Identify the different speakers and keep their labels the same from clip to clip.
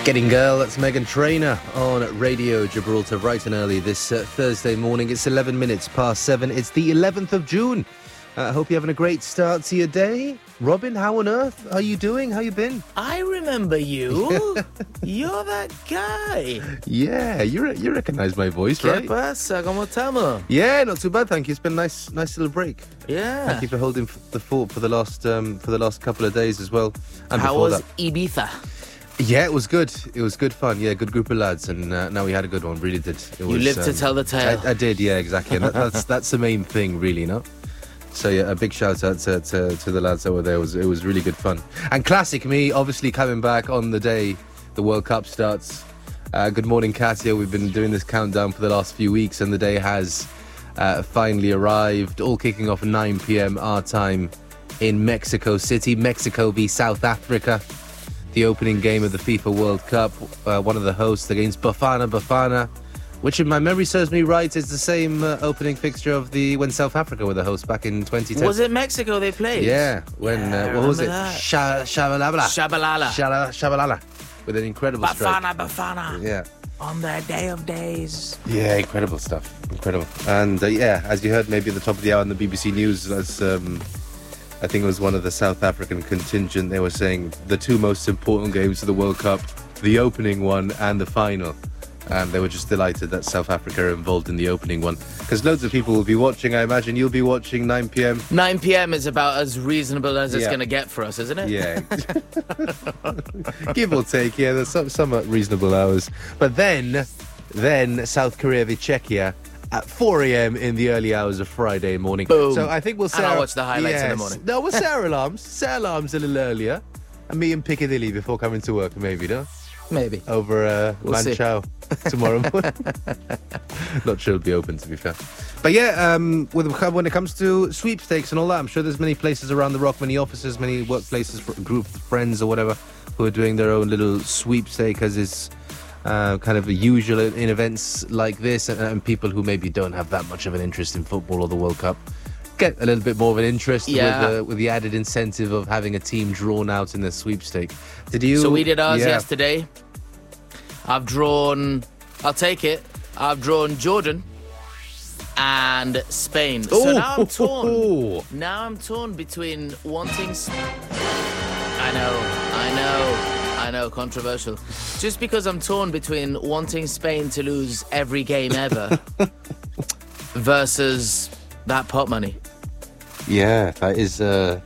Speaker 1: Getting Girl, that's Megan Trainor on Radio Gibraltar bright and early this Thursday morning. It's 11 minutes past 7. It's the 11th of June. I hope you're having a great start to your day. Robin, how on earth are you doing? How you been?
Speaker 2: I remember you. You're that guy.
Speaker 1: Yeah, you recognise my voice, right?
Speaker 2: ¿Qué pasa? ¿Cómo estamos?
Speaker 1: Yeah, not too bad, thank you. It's been a nice little break.
Speaker 2: Yeah.
Speaker 1: Thank you for holding the fort for the last couple of days as well. And
Speaker 2: How
Speaker 1: before
Speaker 2: was
Speaker 1: that.
Speaker 2: Ibiza?
Speaker 1: Yeah, it was good. It was good fun. Yeah, good group of lads, and no, we had a good one. Really did.
Speaker 2: You lived to tell the tale.
Speaker 1: I did. Yeah, exactly. And that's the main thing, really, no? So yeah, a big shout out to the lads over there. It was really good fun. And classic me, obviously coming back on the day the World Cup starts. Good morning, Katia. We've been doing this countdown for the last few weeks, and the day has finally arrived. All kicking off at 9 p.m. our time in Mexico City. Mexico v South Africa. The opening game of the FIFA World Cup. One of the hosts against Bafana, which, if my memory serves me right, is the same opening fixture of when South Africa were the host back in 2010.
Speaker 2: Was it Mexico they played?
Speaker 1: Yeah, what was it?
Speaker 2: Shabalala.
Speaker 1: Shabalala, with an incredible strike.
Speaker 2: Bafana.
Speaker 1: Yeah.
Speaker 2: On their day of days.
Speaker 1: Yeah, incredible stuff. Incredible. And yeah, as you heard maybe at the top of the hour on the BBC News, as I think it was one of the South African contingent, they were saying the two most important games of the World Cup, the opening one and the final. And they were just delighted that South Africa are involved in the opening one. Because loads of people will be watching. I imagine you'll be watching 9 p.m.
Speaker 2: 9 p.m. is about as reasonable as it's going to get for us, isn't it?
Speaker 1: Yeah. Give or take, yeah, there's somewhat reasonable hours. But then South Korea v Czechia at 4 a.m. in the early hours of Friday morning.
Speaker 2: Boom.
Speaker 1: So I think we'll set
Speaker 2: I'll watch the highlights in the morning.
Speaker 1: No, we'll set alarms. Set alarms a little earlier. And meet in Piccadilly before coming to work, maybe, no?
Speaker 2: Maybe.
Speaker 1: Over
Speaker 2: We'll see.
Speaker 1: Manchow tomorrow morning. Not sure it'll be open, to be fair. But yeah, when it comes to sweepstakes and all that, I'm sure there's many places around the rock, many offices, many workplaces, group of friends or whatever, who are doing their own little sweepstake, as is kind of usual in events like this, and people who maybe don't have that much of an interest in football or the World Cup get a little bit more of an interest with the added incentive of having a team drawn out in the sweepstake. Did you?
Speaker 2: So we did ours yesterday. I'll take it. I've drawn Jordan and Spain. So now I'm torn. Now I'm torn between wanting... I know, controversial. Just because I'm torn between wanting Spain to lose every game ever versus that pot money.
Speaker 1: Yeah, that is an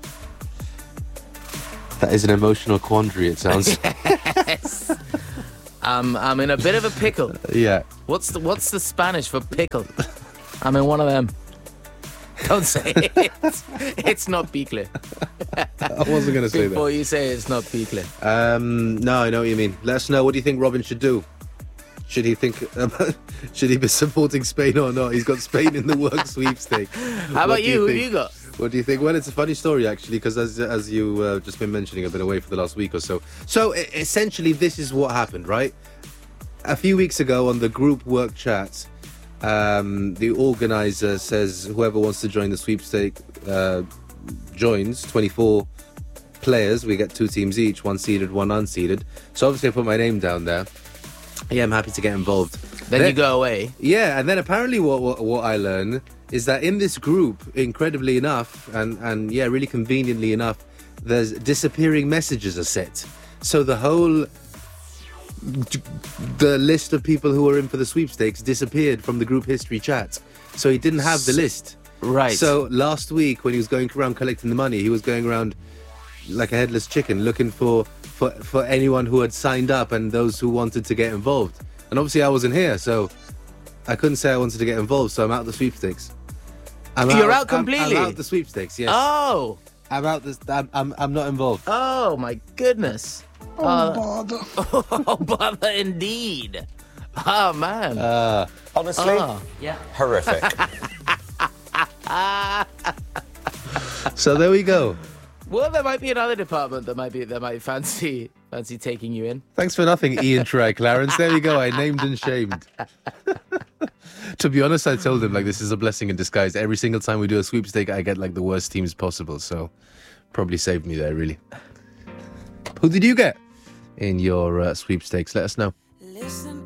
Speaker 1: emotional quandary, it sounds.
Speaker 2: Yes. I'm in a bit of a pickle.
Speaker 1: Yeah.
Speaker 2: What's the Spanish for pickle? I'm in one of them. Don't say it. It's not picle.
Speaker 1: I wasn't going to say
Speaker 2: Before
Speaker 1: that.
Speaker 2: you say it's not picle.
Speaker 1: No, I know what you mean. Let us know. What do you think Robin should do? Should he be supporting Spain or not? He's got Spain in the work sweepstake.
Speaker 2: How about you? Who have you got?
Speaker 1: What do you think? Well, it's a funny story, actually, because as you just been mentioning, I've been away for the last week or so. So, essentially, this is what happened, right? A few weeks ago on the group work chat, the organizer says whoever wants to join the sweepstake joins. 24 players. We get 2 teams each, 1 seeded, 1 unseeded. So, obviously, I put my name down there. Yeah, I'm happy to get involved.
Speaker 2: Then you go away.
Speaker 1: Yeah, and then apparently what I learned is that in this group, incredibly enough, and yeah, really conveniently enough, there's disappearing messages are set. So the list of people who were in for the sweepstakes disappeared from the group history chat. So he didn't have the list.
Speaker 2: Right.
Speaker 1: So last week when he was going around collecting the money, he was going around like a headless chicken looking for anyone who had signed up and those who wanted to get involved. And obviously I wasn't here, so I couldn't say I wanted to get involved, so I'm out of the sweepstakes.
Speaker 2: You're out completely?
Speaker 1: I'm out of the sweepstakes, yes.
Speaker 2: Oh.
Speaker 1: I'm out this. I'm not involved.
Speaker 2: Oh, my goodness.
Speaker 3: Bother.
Speaker 2: Oh, bother indeed. Oh, man.
Speaker 4: Honestly,
Speaker 2: Yeah.
Speaker 4: horrific.
Speaker 1: So there we go.
Speaker 2: Well, there might be another department that might fancy taking you in.
Speaker 1: Thanks for nothing, Ian Trey Clarence. There we go. I named and shamed. To be honest, I told him like this is a blessing in disguise. Every single time we do a sweepstake, I get like the worst teams possible. So probably saved me there, really. Who did you get? in your sweepstakes. Let us know.
Speaker 3: Listen